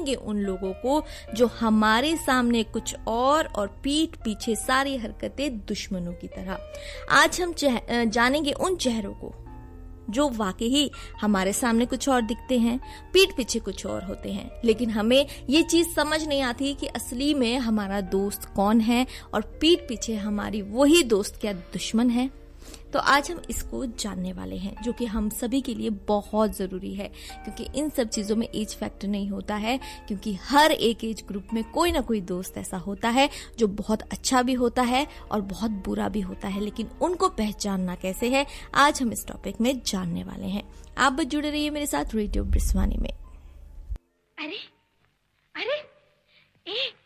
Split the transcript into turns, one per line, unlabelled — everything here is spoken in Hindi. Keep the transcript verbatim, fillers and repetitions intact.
जानेंगे उन लोगों को जो हमारे सामने कुछ और और पीठ पीछे सारी हरकतें दुश्मनों की तरह। आज हम जानेंगे उन चेहरों को जो वाकई ही हमारे सामने कुछ और दिखते हैं, पीठ पीछे कुछ और होते हैं, लेकिन हमें ये चीज समझ नहीं आती कि असली में हमारा दोस्त कौन है और पीठ पीछे हमारी वही दोस्त क्या दुश्मन है। तो आज हम इसको जानने वाले हैं, जो कि हम सभी के लिए बहुत जरूरी है, क्योंकि इन सब चीजों में एज फैक्टर नहीं होता है, क्योंकि हर एक एज ग्रुप में कोई ना कोई दोस्त ऐसा होता है जो बहुत अच्छा भी होता है और बहुत बुरा भी होता है, लेकिन उनको पहचानना कैसे है, आज हम इस टॉपिक में जानने वाले हैं। आप बस जुड़े रहिए मेरे साथ रेडियो ब्रिस्वानी में।
अरे अरे ए